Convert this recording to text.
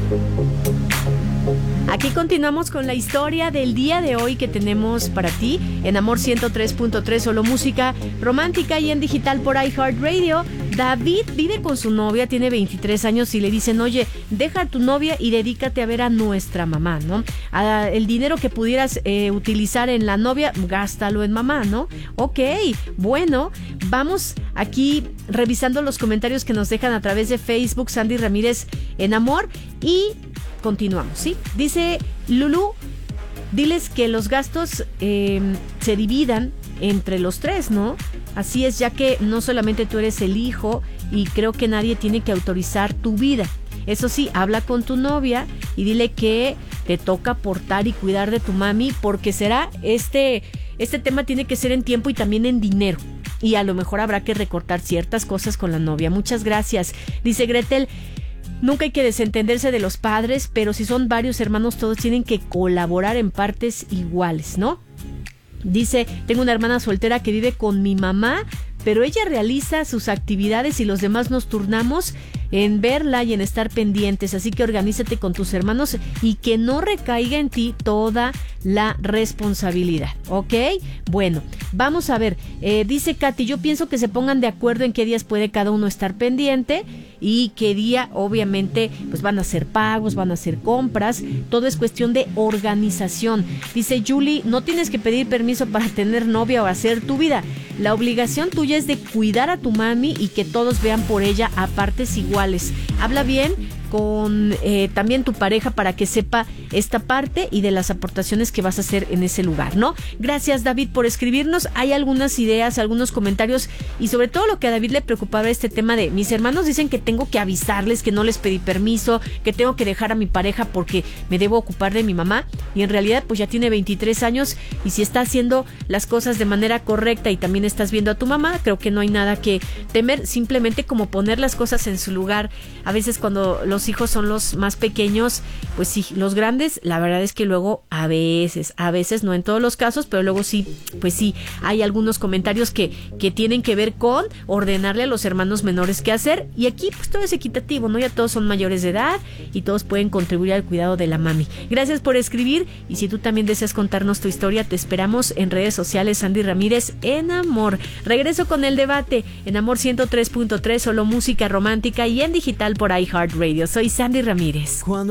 Aquí continuamos con la historia del día de hoy que tenemos para ti en Amor 103.3, solo música romántica y en digital por iHeartRadio. David vive con su novia, tiene 23 años y le dicen, oye, deja a tu novia y dedícate a ver a nuestra mamá, ¿no? El dinero que pudieras utilizar en la novia, gástalo en mamá, ¿no? Ok, bueno, vamos aquí revisando los comentarios que nos dejan a través de Facebook, Sandy Ramírez en Amor, y continuamos, ¿sí? Dice Lulu, diles que los gastos se dividan entre los tres, ¿no? Así es, ya que no solamente tú eres el hijo y creo que nadie tiene que autorizar tu vida. Eso sí, habla con tu novia y dile que te toca portar y cuidar de tu mami, porque será este tema tiene que ser en tiempo y también en dinero. Y a lo mejor habrá que recortar ciertas cosas con la novia. Muchas gracias. Dice Gretel, nunca hay que desentenderse de los padres, pero si son varios hermanos, todos tienen que colaborar en partes iguales, ¿no? Dice, tengo una hermana soltera que vive con mi mamá, pero ella realiza sus actividades y los demás nos turnamos en verla y en estar pendientes, así que organízate con tus hermanos y que no recaiga en ti toda la responsabilidad, ¿ok? Bueno, vamos a ver, dice Katy, yo pienso que se pongan de acuerdo en qué días puede cada uno estar pendiente y qué día, obviamente, pues van a hacer pagos, van a hacer compras, todo es cuestión de organización. Dice Julie, no tienes que pedir permiso para tener novia o hacer tu vida, la obligación tuya es de cuidar a tu mami y que todos vean por ella a partes iguales. Habla bien con también tu pareja para que sepa esta parte y de las aportaciones que vas a hacer en ese lugar, ¿no? Gracias, David, por escribirnos. Hay algunas ideas, algunos comentarios y sobre todo lo que a David le preocupaba este tema de mis hermanos dicen que tengo que avisarles que no les pedí permiso, que tengo que dejar a mi pareja porque me debo ocupar de mi mamá, y en realidad pues ya tiene 23 años y si está haciendo las cosas de manera correcta y también estás viendo a tu mamá, creo que no hay nada que temer, simplemente como poner las cosas en su lugar. A veces cuando los hijos son los más pequeños, pues sí, los grandes, la verdad es que luego a veces, no en todos los casos, pero luego sí, pues sí, hay algunos comentarios que tienen que ver con ordenarle a los hermanos menores qué hacer, y aquí pues todo es equitativo, ¿no? Ya todos son mayores de edad y todos pueden contribuir al cuidado de la mami. Gracias por escribir, y si tú también deseas contarnos tu historia, te esperamos en redes sociales, Sandy Ramírez en Amor. Regreso con el debate en Amor 103.3, solo música romántica y en digital por iHeartRadio. Soy Sandy Ramírez.